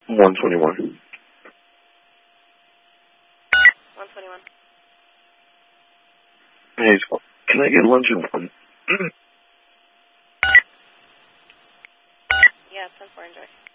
121. 121. Hey, can I get lunch at 1? Yeah, 10-4, enjoy.